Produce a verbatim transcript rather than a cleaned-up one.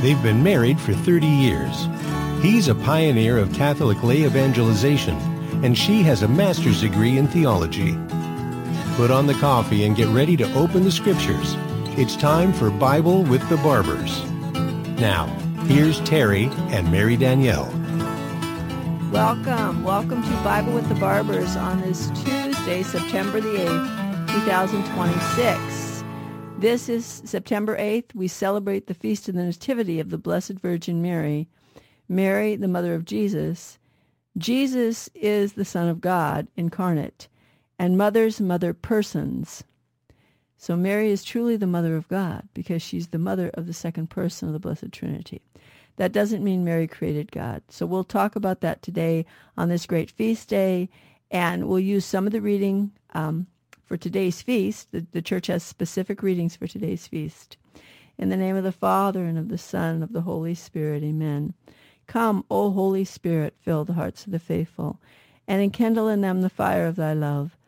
They've been married for thirty years. He's a pioneer of Catholic lay evangelization, and she has a master's degree in theology. Put on the coffee and get ready to open the scriptures. It's time for Bible with the Barbers. Now, here's Terry and Mary Danielle. Welcome. Welcome to Bible with the Barbers on this Tuesday, September the eighth, twenty twenty-six. This is September eighth. We celebrate the Feast of the Nativity of the Blessed Virgin Mary. Mary, the mother of Jesus. Jesus is the Son of God incarnate, and mothers mother persons. So Mary is truly the mother of God because she's the mother of the second person of the Blessed Trinity. That doesn't mean Mary created God. So we'll talk about that today on this great feast day, and we'll use some of the reading um, for today's feast. The, the church has specific readings for today's feast. In the name of the Father, and of the Son, and of the Holy Spirit, amen. Come, O Holy Spirit, fill the hearts of the faithful, and enkindle in them the fire of thy love.